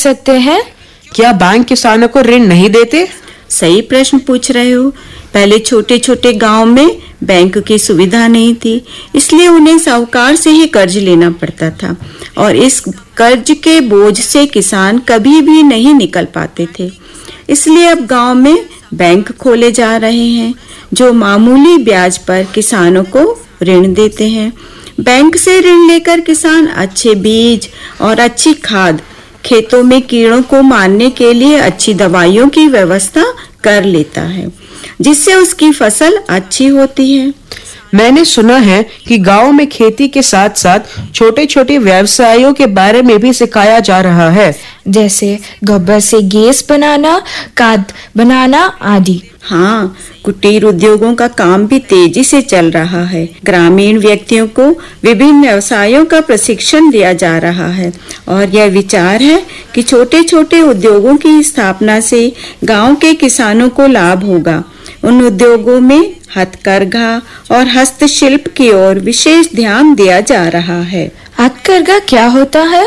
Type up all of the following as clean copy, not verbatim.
सकते हैं? क्या बैंक किसानों को ऋण नहीं देते? सही प्रश्न पूछ रहे हो। पहले छोटे छोटे गांव में बैंक की सुविधा नहीं थी, इसलिए उन्हें साहूकार से ही कर्ज लेना पड़ता था और इस कर्ज के बोझ से किसान कभी भी नहीं निकल पाते थे। इसलिए अब गांव में बैंक खोले जा रहे हैं जो मामूली ब्याज पर किसानों को ऋण देते हैं। बैंक से ऋण लेकर किसान अच्छे बीज और अच्छी खाद, खेतों में कीड़ों को मारने के लिए अच्छी दवाइयों की व्यवस्था कर लेता है, जिससे उसकी फसल अच्छी होती है। मैंने सुना है कि गांव में खेती के साथ साथ छोटे छोटे व्यवसायों के बारे में भी सिखाया जा रहा है, जैसे गोबर से गैस बनाना, खाद बनाना आदि। हाँ, कुटीर उद्योगों का काम भी तेजी से चल रहा है। ग्रामीण व्यक्तियों को विभिन्न व्यवसायों का प्रशिक्षण दिया जा रहा है और यह विचार है कि छोटे छोटे उद्योगों की स्थापना से गांव के किसानों को लाभ होगा। उन उद्योगों में हथकरघा और हस्तशिल्प की ओर विशेष ध्यान दिया जा रहा है। हथकरघा क्या होता है?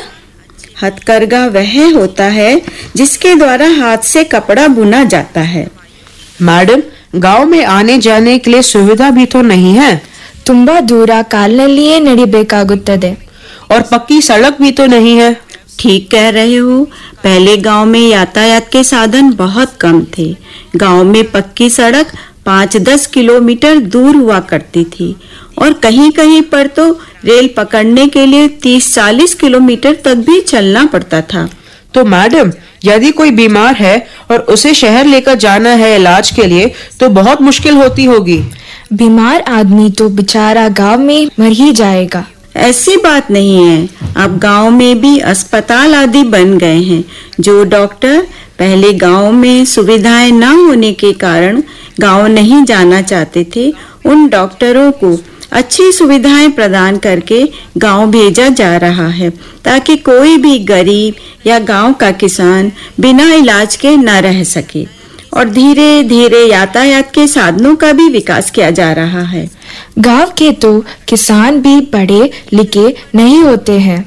हथकरघा वह होता है जिसके द्वारा हाथ से कपड़ा बुना जाता है। मैडम, गांव में आने जाने के लिए सुविधा भी तो नहीं है। ತುಂಬಾ ದೂರ ಕಾಲಿನಲ್ಲಿಯೇ ನಡಿಬೇಕಾಗುತ್ತದೆ और पक्की सड़क भी तो नहीं है। ठीक कह रहे हो। पहले गांव में यातायात के साधन बहुत कम थे। गांव में पक्की सड़क 5-10 किलोमीटर दूर हुआ करती थी और कहीं कहीं पर तो रेल पकड़ने के लिए 30-40 किलोमीटर तक भी चलना पड़ता था। तो मैडम, यदि कोई बीमार है और उसे शहर लेकर जाना है इलाज के लिए तो बहुत मुश्किल होती होगी। बीमार आदमी तो बेचारा गांव में मर ही जाएगा। ऐसी बात नहीं है। अब गांव में भी अस्पताल आदि बन गए हैं। जो डॉक्टर पहले गांव में सुविधाएं न होने के कारण गांव नहीं जाना चाहते थे, उन डॉक्टरों को अच्छी सुविधाएं प्रदान करके गांव भेजा जा रहा है ताकि कोई भी गरीब या गांव का किसान बिना इलाज के न रह सके। और धीरे धीरे यातायात के साधनों का भी विकास किया जा रहा है। गांव के तो किसान भी पढ़े लिखे नहीं होते हैं।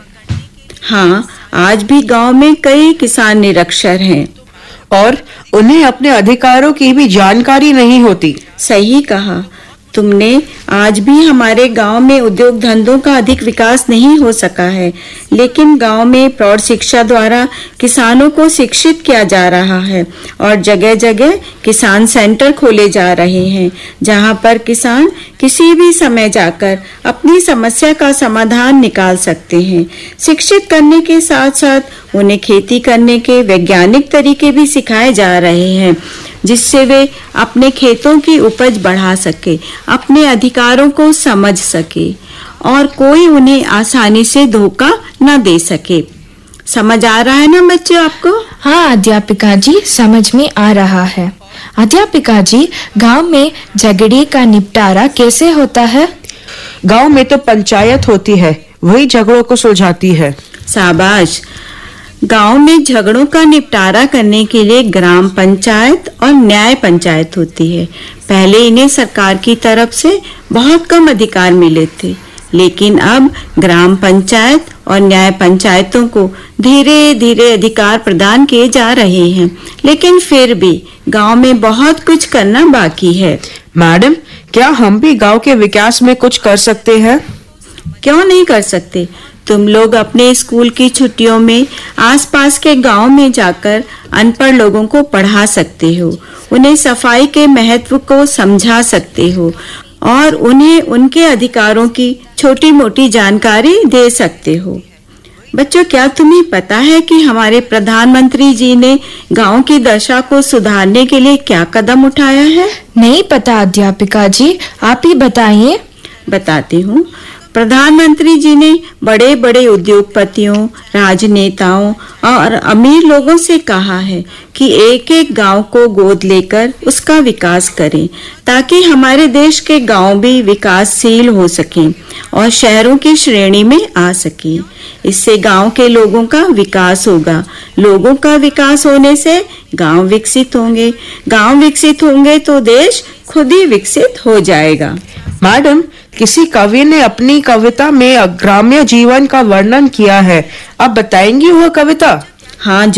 हाँ, आज भी गांव में कई किसान निरक्षर हैं और उन्हें अपने अधिकारों की भी जानकारी नहीं होती। सही कहा तुमने। आज भी हमारे गांव में उद्योग धंधों का अधिक विकास नहीं हो सका है, लेकिन गांव में प्रौढ़ शिक्षा द्वारा किसानों को शिक्षित किया जा रहा है और जगह जगह किसान सेंटर खोले जा रहे हैं, जहां पर किसान किसी भी समय जाकर अपनी समस्या का समाधान निकाल सकते हैं। शिक्षित करने के साथ साथ उन्हें खेती करने के वैज्ञानिक तरीके भी सिखाए जा रहे हैं, जिससे वे अपने खेतों की उपज बढ़ा सके, अपने अधिकारों को समझ सके और कोई उन्हें आसानी से धोखा न दे सके। समझ आ रहा है ना बच्चों आपको? हाँ अध्यापिका जी, समझ में आ रहा है। अध्यापिका जी, गांव में झगड़े का निपटारा कैसे होता है? गांव में तो पंचायत होती है, वही झगड़ों को सुलझाती है। शाबाश। गांव में झगड़ों का निपटारा करने के लिए ग्राम पंचायत और न्याय पंचायत होती है। पहले इन्हें सरकार की तरफ से बहुत कम अधिकार मिले थे, लेकिन अब ग्राम पंचायत और न्याय पंचायतों को धीरे धीरे अधिकार प्रदान किए जा रहे हैं, लेकिन फिर भी गांव में बहुत कुछ करना बाकी है। मैडम, क्या हम भी गांव के विकास में कुछ कर सकते हैं? क्यों नहीं कर सकते। तुम लोग अपने स्कूल की छुट्टियों में आसपास के गांव में जाकर अनपढ़ लोगों को पढ़ा सकते हो, उन्हें सफाई के महत्व को समझा सकते हो और उन्हें उनके अधिकारों की छोटी मोटी जानकारी दे सकते हो। बच्चों, क्या तुम्हें पता है कि हमारे प्रधानमंत्री जी ने गांव की दशा को सुधारने के लिए क्या कदम उठाया है? नहीं पता अध्यापिका जी, आप ही बताइए। बताती हूँ। प्रधानमंत्री जी ने बड़े बड़े उद्योगपतियों, राजनेताओं और अमीर लोगों से कहा है कि एक एक गांव को गोद लेकर उसका विकास करें, ताकि हमारे देश के गांव भी विकासशील हो सकें और शहरों की श्रेणी में आ सकें। इससे गांव के लोगों का विकास होगा। लोगों का विकास होने से गांव विकसित होंगे। गांव विकसित होंगे तो देश खुद ही विकसित हो जाएगा। मैडम, किसी कवि ने अपनी कविता में ग्राम्य जीवन का वर्णन किया है, आप बताएंगी वह कविता? हाँ